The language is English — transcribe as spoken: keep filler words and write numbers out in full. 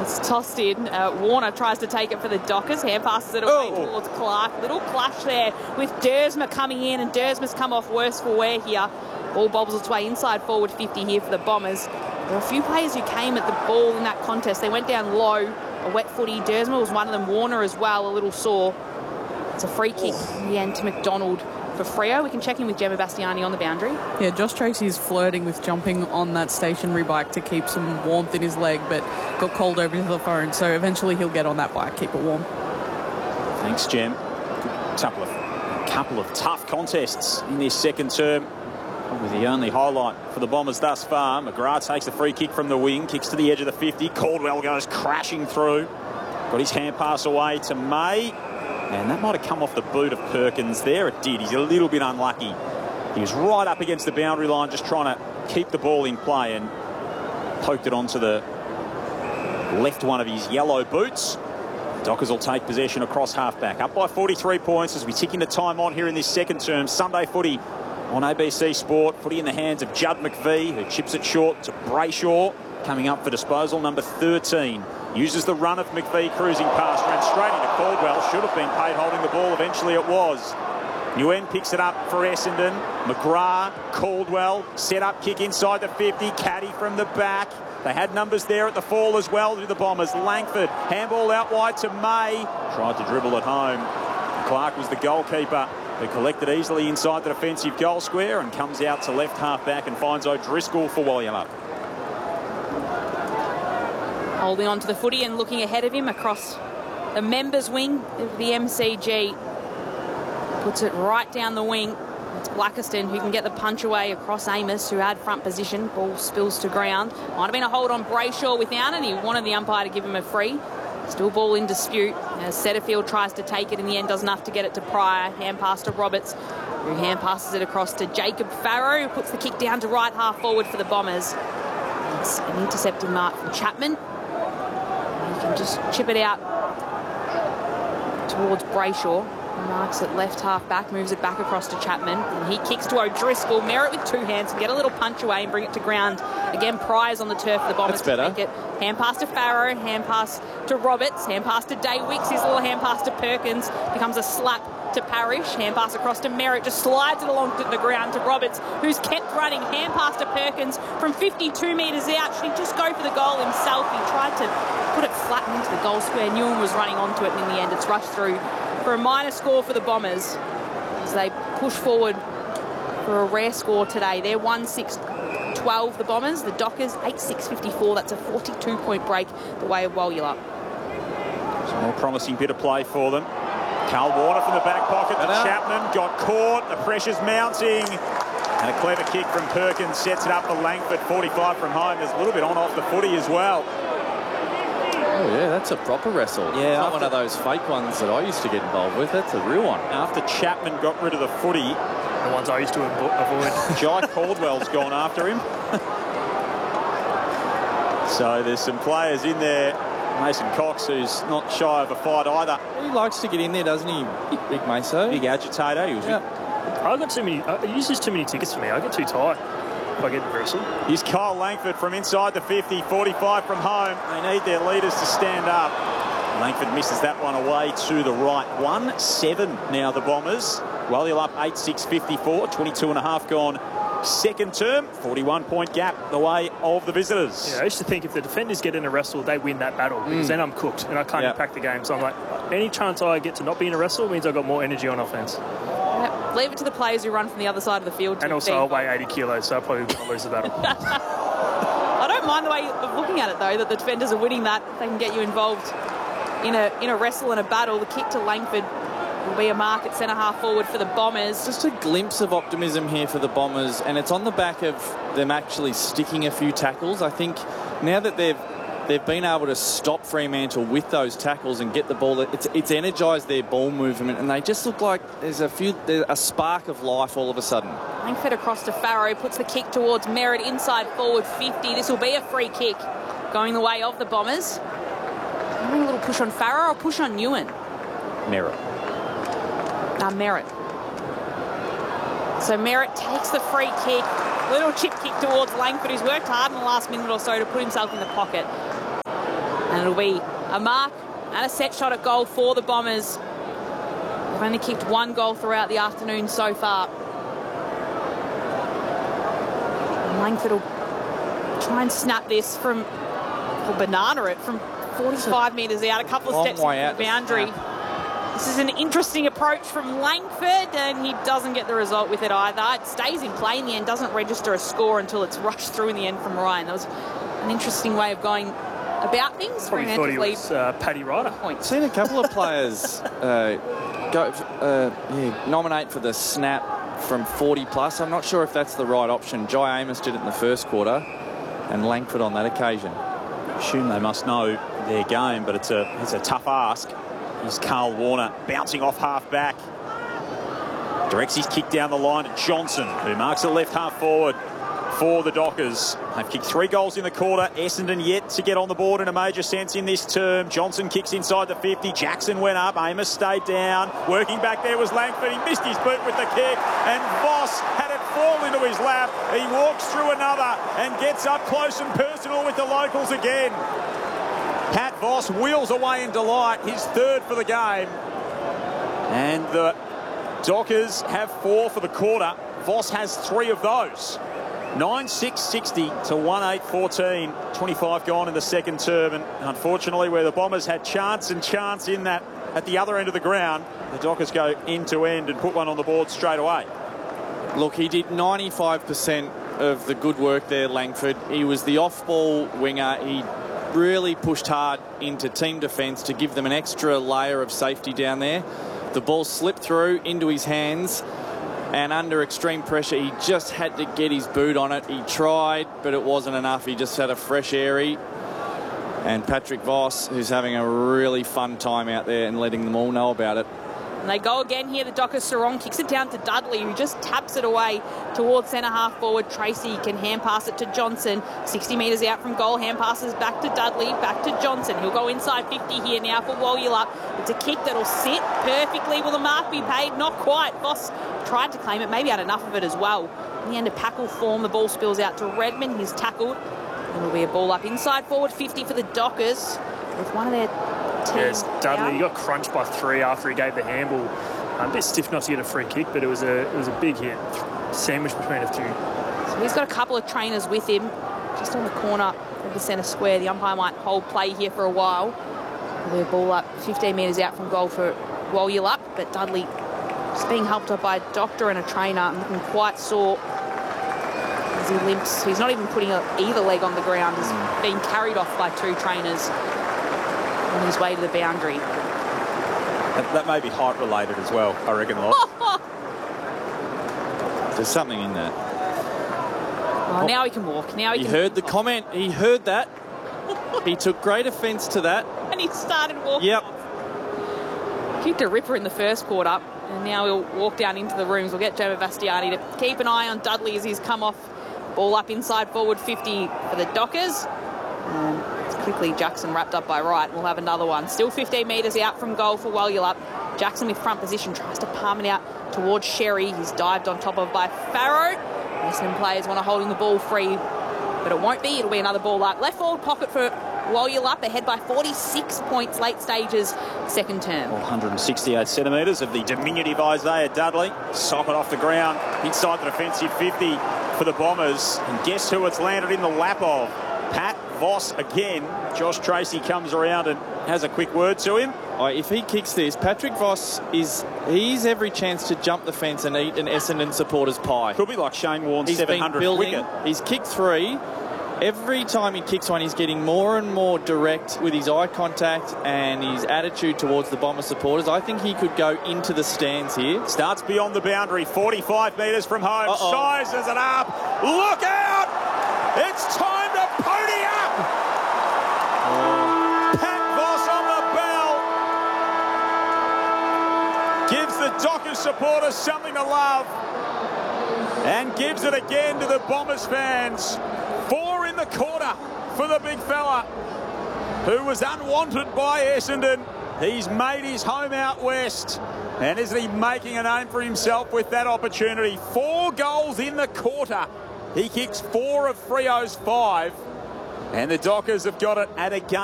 It's tossed in. Uh, Warner tries to take it for the Dockers. Hand passes it away oh. towards Clark. Little clash there with Dersma coming in, and Dersma's come off worse for wear here. Ball bobbles its way inside forward fifty here for the Bombers. There were a few players who came at the ball in that contest. They went down low. A wet footy. Dersma was one of them. Warner as well, a little sore. It's a free kick in the end to McDonald for Freo. We can check in with Gemma Bastiani on the boundary. Yeah, Josh Tracy is flirting with jumping on that stationary bike to keep some warmth in his leg, but got called over to the phone, so eventually he'll get on that bike, keep it warm. Thanks, Gem. A couple of, a couple of tough contests in this second term. Probably the only highlight for the Bombers thus far. McGrath takes the free kick from the wing, kicks to the edge of the fifty. Caldwell goes crashing through. Got his hand pass away to May. And that might have come off the boot of Perkins there. It did. He's a little bit unlucky. He was right up against the boundary line, just trying to keep the ball in play, and poked it onto the left one of his yellow boots. Dockers will take possession across halfback. Up by forty-three points as we tick into time on here in this second term. Sunday footy on A B C Sport. Footy in the hands of Judd McVie, who chips it short to Brayshaw. Coming up for disposal, number thirteen. Uses the run of McVie cruising past, ran straight into Caldwell. Should have been paid holding the ball. Eventually it was. Nguyen picks it up for Essendon. McGrath, Caldwell, set up kick inside the fifty. Caddy from the back. They had numbers there at the fall as well to the Bombers. Langford, handball out wide to May. Tried to dribble it home. Clark was the goalkeeper, who collected easily inside the defensive goal square and comes out to left half back and finds O'Driscoll for Walyalup. Holding on to the footy and looking ahead of him across the members' wing of the M C G. Puts it right down the wing. It's Blackiston who can get the punch away across Amos, who had front position. Ball spills to ground. Might have been a hold on Brayshaw without it. He wanted the umpire to give him a free. Still ball in dispute as Setterfield tries to take it. In the end, does enough to get it to Pryor. Hand pass to Roberts, who hand passes it across to Jacob Farrow, who puts the kick down to right half forward for the Bombers. It's an intercepting mark from Chapman. He can just chip it out towards Brayshaw. Marks it left half back, moves it back across to Chapman, and he kicks to O'Driscoll. Merritt with two hands and get a little punch away and bring it to ground. Again, Pryor's on the turf for the Bombers to take it. Hand pass to Farrow, hand pass to Roberts, hand pass to Daywicks, his little hand pass to Perkins, becomes a slap to Parrish, hand pass across to Merritt, just slides it along to the ground to Roberts, who's kept running. Hand pass to Perkins from fifty-two metres out. Should he just go for the goal himself? He tried to put it flat into the goal square. Newman was running onto it, and in the end it's rushed through for a minor score for the Bombers as they push forward for a rare score today. They're one six twelve, the Bombers. The Dockers, eight six fifty-four. That's a forty-two point break the way of Walyalup. It's a more promising bit of play for them. Carl Warner from the back pocket to Chapman. Got caught. The pressure's mounting. And a clever kick from Perkins sets it up for Langford. forty-five from home. There's a little bit on off the footy as well. Oh, yeah, that's a proper wrestle. Yeah, not one of those fake ones that I used to get involved with. That's a real one. After Chapman got rid of the footy, the ones I used to avoid. Jai Caldwell's gone after him. So there's some players in there. Mason Cox, who's not shy of a fight either. He likes to get in there, doesn't he, Big Meso? Big agitator. He was. Yeah. I got too many. Uh, it uses too many tickets for me. I get too tired if I get the wrestle. Here's Kyle Langford from inside the fifty, forty-five from home. They need their leaders to stand up. Langford misses that one away to the right. one seven now the Bombers. Walyalup eight six fifty-four, twenty-two and a half gone. Second term, forty-one point gap the way of the visitors. Yeah, I used to think if the defenders get in a wrestle, they win that battle because mm. then I'm cooked and I can't yep. impact the game. So I'm like, any chance I get to not be in a wrestle means I've got more energy on offense. Yep. Leave it to the players who run from the other side of the field. And also, I'll weigh eighty kilos, so I'll probably going to lose the battle. I don't mind the way of looking at it, though, that the defenders are winning that. They can get you involved in a in a wrestle and a battle. The kick to Langford will be a mark at centre half forward for the Bombers. Just a glimpse of optimism here for the Bombers, and it's on the back of them actually sticking a few tackles. I think now that they've they've been able to stop Fremantle with those tackles and get the ball, it's it's energised their ball movement, and they just look like there's a few there's a spark of life all of a sudden. Langford across to Farrow, puts the kick towards Merritt inside forward fifty. This will be a free kick going the way of the Bombers. A little push on Farrow or push on Ewan? Merritt. Uh, Merritt. So Merritt takes the free kick. Little chip kick towards Langford, who's worked hard in the last minute or so to put himself in the pocket. And it'll be a mark and a set shot at goal for the Bombers. They've only kicked one goal throughout the afternoon so far. And Langford will try and snap this from, or banana it from forty-five metres out, a couple of steps from the boundary. This is an interesting approach from Langford, and he doesn't get the result with it either. It stays in play in the end, doesn't register a score until it's rushed through in the end from Ryan. That was an interesting way of going about things. Probably thought he was uh, Paddy Ryder. I've seen a couple of players uh, go uh, yeah, nominate for the snap from forty plus. I'm not sure if that's the right option. Jai Amos did it in the first quarter, and Langford on that occasion. Assume they must know their game, but it's a it's a tough ask. Here's Carl Warner bouncing off half back. Directs his kick down the line to Johnson, who marks a left half forward for the Dockers. They've kicked three goals in the quarter. Essendon yet to get on the board in a major sense in this term. Johnson kicks inside the fifty. Jackson went up. Amos stayed down. Working back there was Langford. He missed his boot with the kick, and Voss had it fall into his lap. He walks through another and gets up close and personal with the locals again. Pat Voss wheels away in delight, his third for the game. And the Dockers have four for the quarter. Voss has three of those. nine six sixty to one eight fourteen. twenty-five gone in the second term. And unfortunately, where the Bombers had chance and chance in that at the other end of the ground, the Dockers go end to end and put one on the board straight away. Look, he did ninety-five percent of the good work there, Langford. He was the off-ball winger. He really pushed hard into team defence to give them an extra layer of safety down there. The ball slipped through into his hands, and under extreme pressure, he just had to get his boot on it. He tried, but it wasn't enough. He just had a fresh airy. And Patrick Voss, who's having a really fun time out there and letting them all know about it. And they go again here. The Dockers Sarong kicks it down to Dudley, who just taps it away towards centre half forward. Tracy can hand pass it to Johnson. sixty metres out from goal. Hand passes back to Dudley, back to Johnson. He'll go inside fifty here now for Wolyulup. It's a kick that'll sit perfectly. Will the mark be paid? Not quite. Voss tried to claim it, maybe had enough of it as well. In the end, a packle form. The ball spills out to Redmond. He's tackled. It'll be a ball up inside forward fifty for the Dockers with one of their Yes, Dudley, he got crunched by three after he gave the handball. Um, a bit stiff not to get a free kick, but it was a it was a big hit, sandwiched between a few. So he's got a couple of trainers with him, just on the corner of the centre square. The umpire might hold play here for a while. There'll be a ball up fifteen metres out from goal for Wolyulup, but Dudley just being helped up by a doctor and a trainer and looking quite sore as he limps. He's not even putting either leg on the ground. He's being carried off by two trainers on his way to the boundary. That, that may be height related as well, I reckon. There's something in that. Oh, now he can walk. Now he, he can heard the comment. He heard that. He took great offence to that. And he started walking. Yep. Kicked a ripper in the first quarter, and now he'll walk down into the rooms. We'll get Jamie Bastiani to keep an eye on Dudley as he's come off. Ball up inside forward fifty for the Dockers. Um, quickly Jackson wrapped up by Wright. We'll have another one. Still fifteen metres out from goal for Wolyulup. Jackson with front position tries to palm it out towards Sherry. He's dived on top of by Farrow. Essendon players want to hold the ball free, but it won't be. It'll be another ball up. Left forward pocket for Wolyulup, ahead by forty-six points late stages, second term. one hundred sixty-eight centimetres of the diminutive Isaiah Dudley. Sock it off the ground inside the defensive fifty for the Bombers. And guess who it's landed in the lap of? Pat Voss again. Josh Tracy comes around and has a quick word to him. Oh, if he kicks this, Patrick Voss is he's every chance to jump the fence and eat an Essendon supporter's pie. Could be like Shane Warne's He's seven been hundredth building. wicket. He's kicked three. Every time he kicks one, he's getting more and more direct with his eye contact and his attitude towards the Bomber supporters. I think he could go into the stands here. Starts beyond the boundary, forty-five metres from home. Uh-oh. Sizes it up. Look out! It's time to pony up! Oh. Pat Voss on the bell. Gives the Dockers supporters something to love. And gives it again to the Bombers fans. Four in the quarter for the big fella who was unwanted by Essendon. He's made his home out west. And isn't he making a name for himself with that opportunity? Four goals in the quarter. He kicks four of Freo's five. And the Dockers have got it at a game.